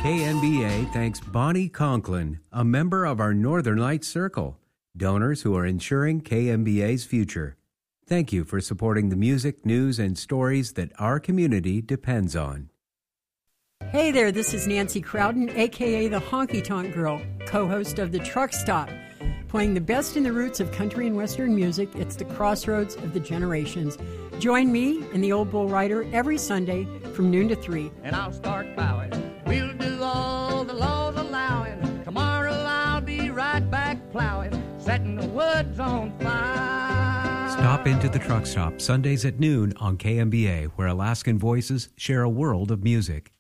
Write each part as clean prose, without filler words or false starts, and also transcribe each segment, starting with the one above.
KNBA thanks Bonnie Conklin, a member of our Northern Lights Circle, donors who are ensuring KNBA's future. Thank you for supporting the music, news, and stories that our community depends on. Hey there, this is Nancy Crowden, a.k.a. the Honky Tonk Girl, co-host of The Truck Stop. Playing the best in the roots of country and western music, it's the crossroads of the generations. Join me and the Old Bull Rider every Sunday from noon to 3. And I'll start bowing. We'll do all the laws allowing. Tomorrow I'll be right back plowing, setting the woods on fire. Stop into the Truck Stop Sundays at noon on KNBA, where Alaskan voices share a world of music.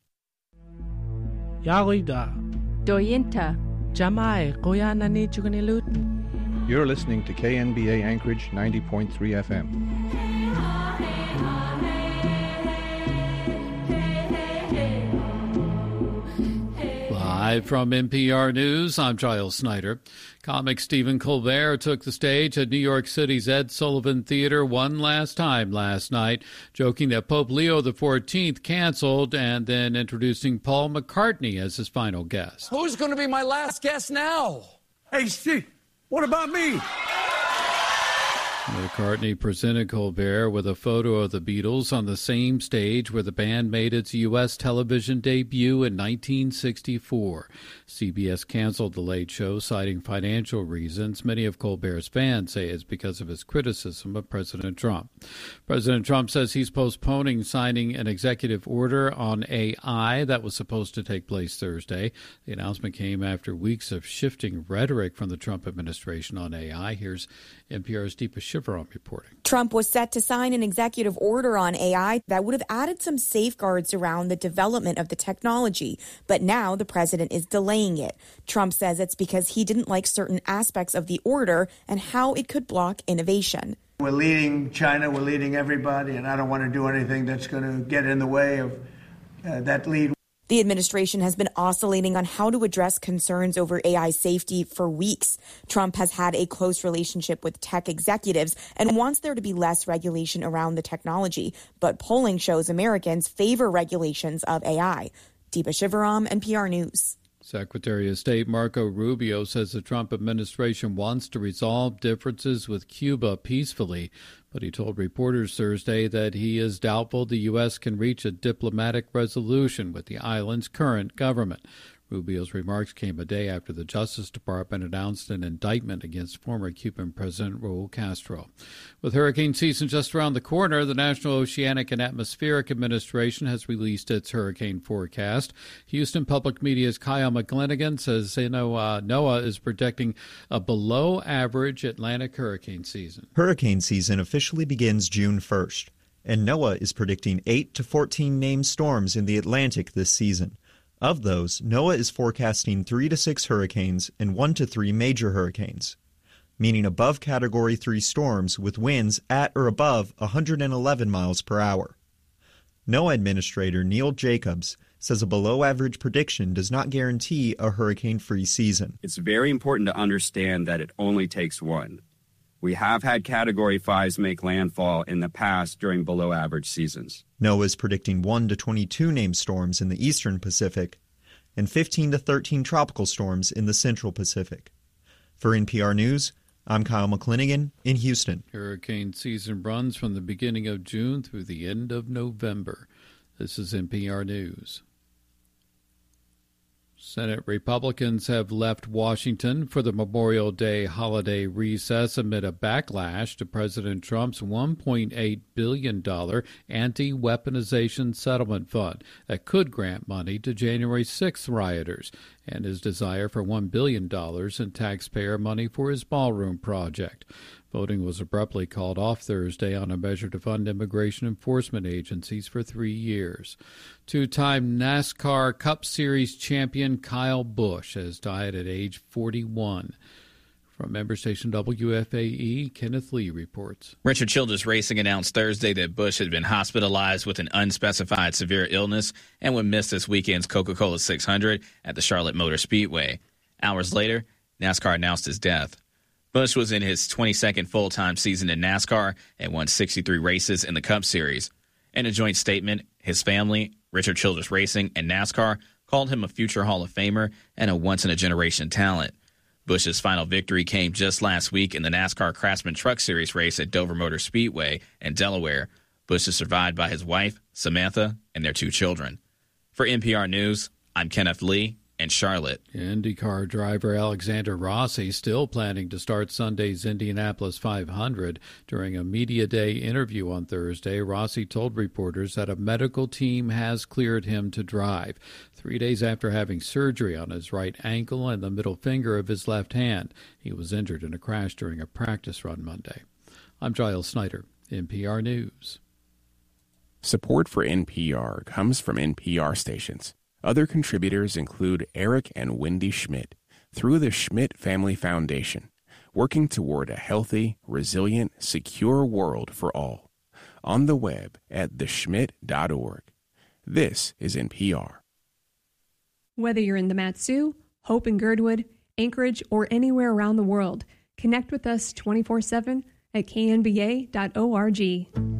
Yarida. Doyinta. Jamai. Koyanani Chukanilut. You're listening to KNBA Anchorage 90.3 FM. Live from NPR News, I'm Giles Snyder. Comic Stephen Colbert took the stage at New York City's Ed Sullivan Theater one last time last night, joking that Pope Leo XIV canceled and then introducing Paul McCartney as his final guest. Who's going to be my last guest now? Hey, Steve, what about me? McCartney presented Colbert with a photo of the Beatles on the same stage where the band made its U.S. television debut in 1964. CBS canceled the Late Show, citing financial reasons. Many of Colbert's fans say it's because of his criticism of President Trump. President Trump says he's postponing signing an executive order on AI that was supposed to take place Thursday. The announcement came after weeks of shifting rhetoric from the Trump administration on AI. Here's NPR's Deepa Shivaram reporting. Trump was set to sign an executive order on AI that would have added some safeguards around the development of the technology. But now the president is delaying it. Trump says it's because he didn't like certain aspects of the order and how it could block innovation. We're leading China, we're leading everybody, and I don't want to do anything that's going to get in the way of that lead. The administration has been oscillating on how to address concerns over AI safety for weeks. Trump has had a close relationship with tech executives and wants there to be less regulation around the technology. But polling shows Americans favor regulations of AI. Deepa Shivaram, NPR News. Secretary of State Marco Rubio says the Trump administration wants to resolve differences with Cuba peacefully, but he told reporters Thursday that he is doubtful the U.S. can reach a diplomatic resolution with the island's current government. Rubio's remarks came a day after the Justice Department announced an indictment against former Cuban President Raul Castro. With hurricane season just around the corner, the National Oceanic and Atmospheric Administration has released its hurricane forecast. Houston Public Media's Kyle McGlenigan says NOAA is predicting a below-average Atlantic hurricane season. Hurricane season officially begins June 1st, and NOAA is predicting 8 to 14 named storms in the Atlantic this season. Of those, NOAA is forecasting 3 to 6 hurricanes and 1 to 3 major hurricanes, meaning above Category 3 storms with winds at or above 111 miles per hour. NOAA Administrator Neil Jacobs says a below-average prediction does not guarantee a hurricane-free season. It's very important to understand that it only takes one. We have had Category 5s make landfall in the past during below-average seasons. NOAA is predicting 1 to 22 named storms in the eastern Pacific and 15 to 13 tropical storms in the central Pacific. For NPR News, I'm Kyle McClenigan in Houston. Hurricane season runs from the beginning of June through the end of November. This is NPR News. Senate Republicans have left Washington for the Memorial Day holiday recess amid a backlash to President Trump's $1.8 billion anti-weaponization settlement fund that could grant money to January 6th rioters and his desire for $1 billion in taxpayer money for his ballroom project. Voting was abruptly called off Thursday on a measure to fund immigration enforcement agencies for 3 years. Two-time NASCAR Cup Series champion Kyle Busch has died at age 41. From member station WFAE, Kenneth Lee reports. Richard Childress Racing announced Thursday that Busch had been hospitalized with an unspecified severe illness and would miss this weekend's Coca-Cola 600 at the Charlotte Motor Speedway. Hours later, NASCAR announced his death. Busch was in his 22nd full-time season in NASCAR and won 63 races in the Cup Series. In a joint statement, his family Richard Childress Racing and NASCAR called him a future Hall of Famer and a once-in-a-generation talent. Busch's final victory came just last week in the NASCAR Craftsman Truck Series race at Dover Motor Speedway in Delaware. Busch is survived by his wife, Samantha, and their 2 children. For NPR News, I'm Kenneth Lee in Charlotte. IndyCar driver Alexander Rossi still planning to start Sunday's Indianapolis 500. During a media day interview on Thursday, Rossi told reporters that a medical team has cleared him to drive 3 days after having surgery on his right ankle and the middle finger of his left hand. He was injured in a crash during a practice run Monday. I'm Giles Snyder, NPR News. Support for NPR comes from NPR stations. Other contributors include Eric and Wendy Schmidt through the Schmidt Family Foundation, working toward a healthy, resilient, secure world for all. On the web at theschmidt.org. This is NPR. Whether you're in the Mat-Su, Hope and Girdwood, Anchorage, or anywhere around the world, connect with us 24/7 at knba.org.